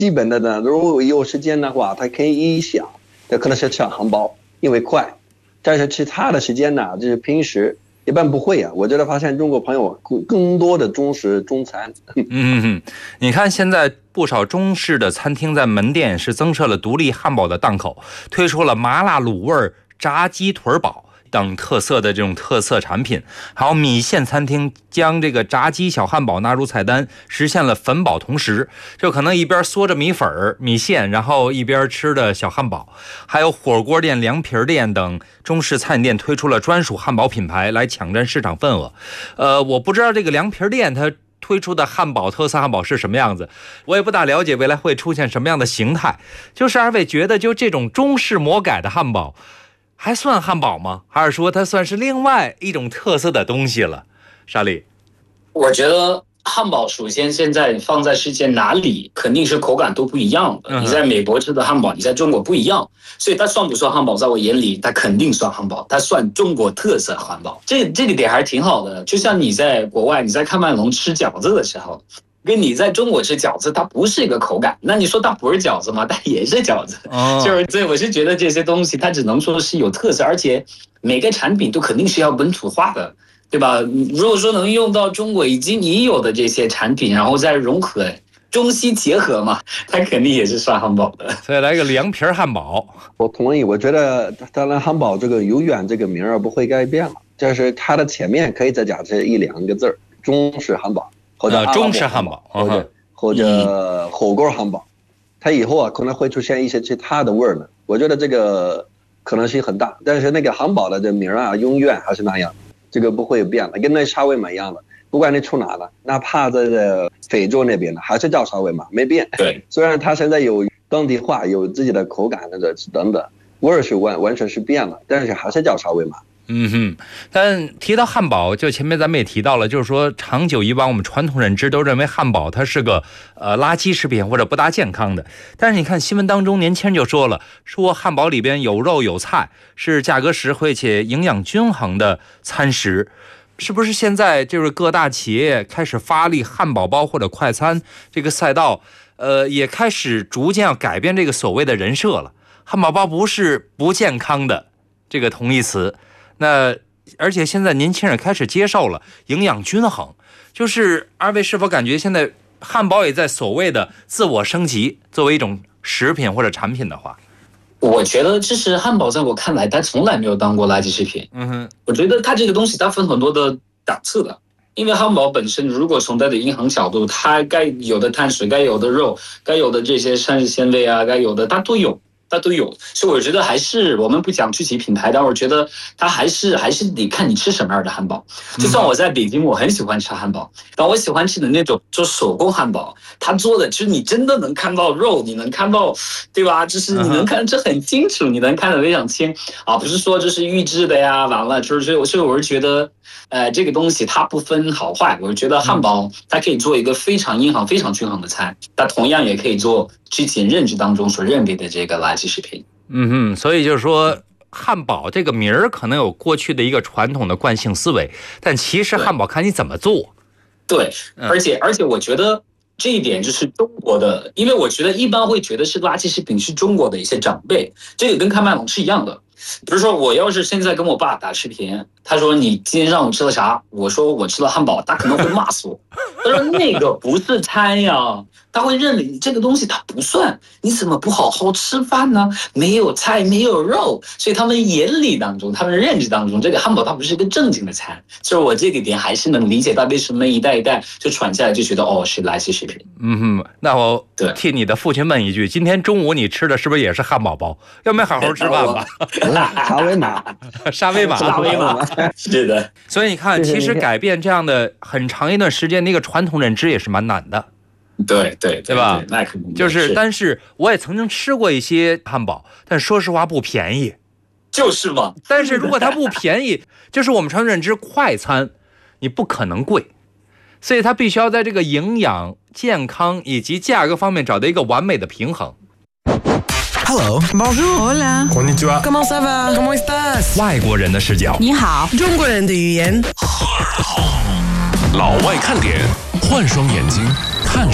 基本的呢，如果有时间的话，他可以想，他可能是吃汉堡，因为快。但是其他的时间呢，就是平时一般不会啊。我觉得发现中国朋友更多的中式中餐。 你看现在不少中式的餐厅在门店是增设了独立汉堡的档口，推出了麻辣卤味、炸鸡腿堡等特色的这种特色产品，还有米线餐厅将这个炸鸡小汉堡纳入菜单，实现了粉饱同时，就可能一边嗦着米粉米线，然后一边吃的小汉堡。还有火锅店、凉皮店等中式餐饮店推出了专属汉堡品牌来抢占市场份额。我不知道这个凉皮店它推出的汉堡特色汉堡是什么样子，我也不大了解未来会出现什么样的形态。就是二位觉得就这种中式魔改的汉堡还算汉堡吗？还是说它算是另外一种特色的东西了？沙莉， 我觉得汉堡首先现在放在世界哪里肯定是口感都不一样的。你在美国吃的汉堡，你在中国不一样，所以它算不算汉堡，在我眼里它肯定算汉堡，它算中国特色汉堡。这个点还是挺好的。就像你在国外，你在看麦龙吃饺子的时候，跟你在中国吃饺子，它不是一个口感。那你说它不是饺子吗？它也是饺子。就是所以我是觉得这些东西它只能说是有特色，而且每个产品都肯定是要本土化的，对吧？如果说能用到中国已有的这些产品，然后再融合中西结合嘛，它肯定也是算汉堡的。 所以来个凉皮汉堡， 我同意。我觉得当然汉堡这个永远这个名儿不会改变了，就是它的前面可以再加这1-2个字，中式汉堡。或者中式汉堡， 或者火锅汉堡，它以后可能会出现一些其他的味儿呢。我觉得这个可能性很大，但是那个汉堡的这名永远还是那样，这个不会变的，跟那沙威玛一样的。不管你出哪了，哪怕在非洲那边的，还是叫沙威玛，没变。 对， 虽然它现在有当地化，有自己的口感的等等，味儿是完全是变了，但是还是叫沙威玛。 但提到汉堡，就前面咱们也提到了，就是说长久以往我们传统认知都认为汉堡它是个垃圾食品或者不大健康的。但是你看新闻当中，年轻人就说了，说汉堡里边有肉有菜，是价格实惠且营养均衡的餐食。是不是现在就是各大企业开始发力汉堡包或者快餐这个赛道，也开始逐渐要改变这个所谓的人设了？汉堡包不是不健康的这个同义词。那而且现在年轻人开始接受了营养均衡，就是二位是否感觉现在汉堡也在所谓的自我升级，作为一种食品或者产品的话？ 我觉得其实汉堡在我看来它从来没有当过垃圾食品。我觉得它这个东西它分很多的档次的，因为汉堡本身如果从它的营养角度，它该有的碳水，该有的肉，该有的这些膳食纤维该有的它都有。所以我觉得还是我们不讲具体品牌，但我觉得它还是得看你吃什么样的汉堡。就算我在北京，我很喜欢吃汉堡，但我喜欢吃的那种做手工汉堡，它做的就是你真的能看到肉，你能看到，对吧？就是你能看这很清楚，你能看得非常清不是说这是预制的呀，完了所以我是觉得这个东西它不分好坏。我觉得汉堡它可以做一个非常营养非常均衡的餐，它同样也可以做之前认知当中所认为的这个垃圾食品。 所以就是说汉堡这个名儿可能有过去的一个传统的惯性思维，但其实汉堡看你怎么做。 对，而且我觉得这一点就是中国的，因为我觉得一般会觉得是垃圾食品是中国的一些长辈，这个跟看麦龙是一样的。比如说我要是现在跟我爸打视频，他说你今天让我吃了啥，我说我吃了汉堡，他可能会骂死我。他说那个不是餐呀，他会认为你这个东西它不算，你怎么不好好吃饭呢？没有菜没有肉，所以他们眼里当中，他们认知当中，这个汉堡它不是一个正经的餐。所以我这个点还是能理解到为什么一代一代就传下来，就觉得是垃圾食品。 那我替你的父亲问一句，今天中午你吃的是不是也是汉堡包？要没好好吃饭吧？ 沙威玛是的。 所以你看，其实改变这样的很长一段时间的一个传统认知也是蛮难的。 对吧？ 那肯定就是，但是我也曾经吃过一些汉堡，但说实话不便宜。 就是嘛。 但是如果它不便宜，就是我们传统认知快餐，你不可能贵，所以它必须要在这个营养、健康以及价格方面找到一个完美的平衡。 Hello, Bonjour, Hola, Konnichiwa, Comment ça va? Comment estás? 外国人的视角， 你好， 中国人的语言。 老外看点，换双眼睛看